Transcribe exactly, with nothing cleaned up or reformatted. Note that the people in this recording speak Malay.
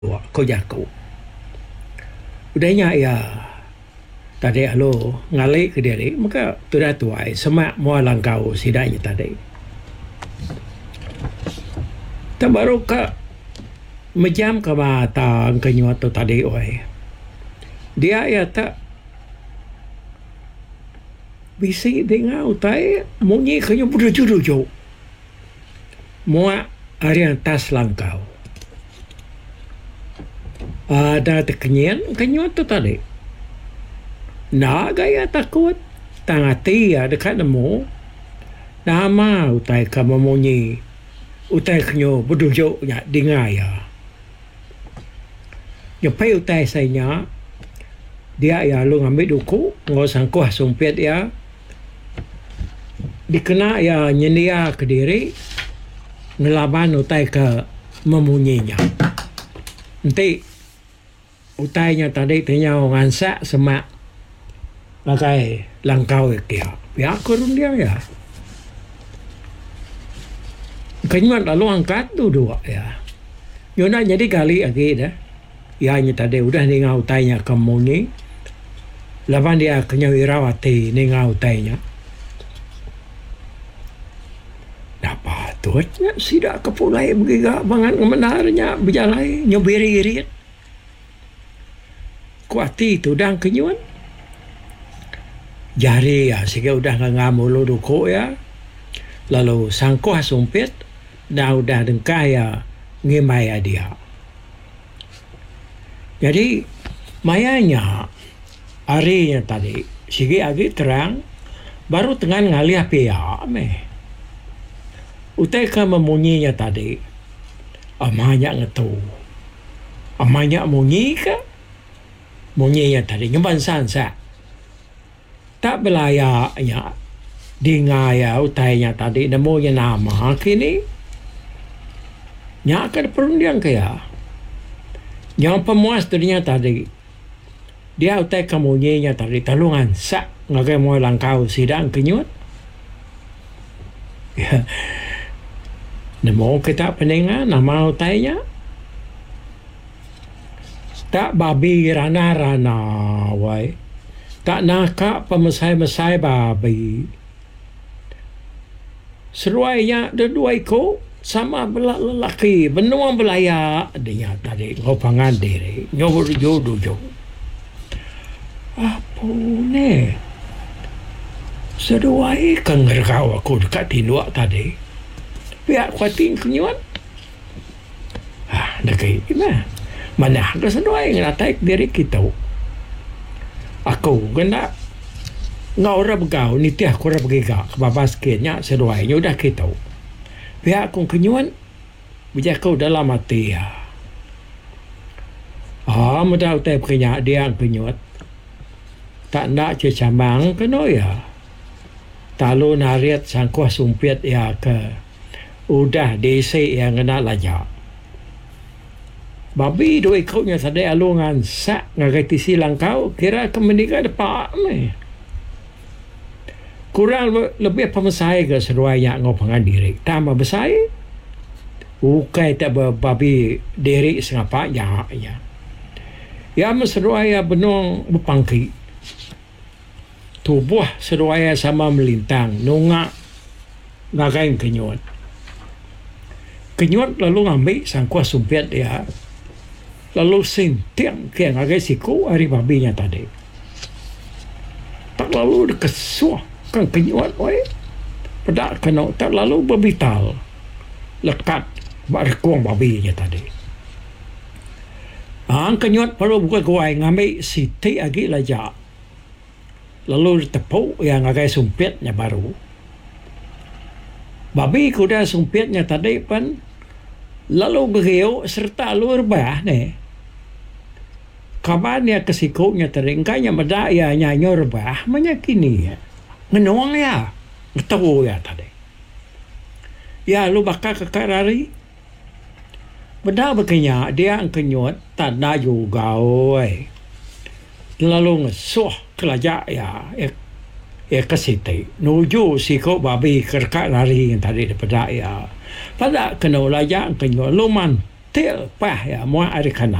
ko jaku udahnya ya tadi alo ngalai ke diri maka tudah tuai semak mua langkau sidanya tadi tak baru ka mejam ke mata kenyuat tu tadi oi dia ya tak bisi dengar utai munyi kenyu budu-judu mua arian tas langkau ada tekenyan kenyuat tu tadi na gaya takut tangati ya dekat nemu nama utai kamu munyi utai kenyo budujo ya dengar ya nyopai utai saya dia ya lu ngambil duku ngau sangkuh sumpit ya dikena ya nyendia ke diri ngelaban utai ke memunyinya nanti utainya tadi tanya orang sak semak pakai langkau kia pihak kurun dia ya kenyuan lalu angkat tu dua ya nyona jadi kali lagi dah ya hanya tadi udah dengar utainya kamu ni lawan dia kenyau irawati dengar utainya dapat tuatnya sidak kepulai begiga bangan menarnya berjalai nyobiri irit kuati tu dan kenyuan jari ya sehingga udah ngamulu duko ya lalu sangkuh sumpit dah udah dengkai ya ngimaya dia jadi mayanya harinya tadi sigi agi terang baru tengah ngalih pihak meh utai ka memunyinya tadi amanya ngetu amanya munyi ka munyinya tadi nyumban sansa tak belaya ya dingaya utainya tadi namunya nama kini nya akan perundian kaya yang pemuas dirinya tadi dia utai kamunyinya tadi talungan sak ngagai mau langkau sidang kenyut ya namo kita peningan nama utainya tak babi rana-rana wai tak nakak pemesai-mesai babi seruainya dua iko sama belak lelaki benuang belaya dia tadi ngopangan diri nyobor jodoh jo apa ne seruai kan ngerkau aku dekat tinduak tadi pihak kuatin kenyuan ah dekat gimana mana ada sesuai yang naik diri kita aku kena ngau rap gau ni tiah aku rap giga kebaba sikitnya sesuainya udah kita pihak aku kenyuan bijak kau dalam hati ya ah mudah utai kenya dia kenyuat tak nak cecamang kena ya talu nariat sangkuh sumpit ya ke udah desi yang kena lajak babi dua ikutnya sadai alungan sak ngagai silang kau kira kemenika depak me kurang lebih pemesai ke seruainya ngopangan diri tambah besai ukai tak babi diri sengapa ya ya ya meseruaya benong berpangki tubuh seruaya sama melintang nunga ngagai kenyuat kenyuat lalu ngambil sangkuah sumpit ya lalu sintiang kaya ngagai siku hari babinya tadi tak lalu kesuah kan kenyuan oi pedak kena tak lalu berbital lekat barkuang babinya tadi ang kenyuan perlu buka kuai ngambil siti agi lajak lalu tepuk yang ngagai sumpitnya baru babi kuda sumpitnya tadi pun lalu beriuk serta luar bah ni kabarnya kesikuknya teringkanya medaya nyanyor bah menyakini ya ngenuang ya ngetahu ya tadi ya lu bakal kekarari benda begenya dia kenyut tanda juga oi lalu ngesuh kelajak ya ya kesiti nuju sikuk babi kerkat lari yang tadi daripada ya pada kena lajak kenyut luman tel pah ya mua ari kana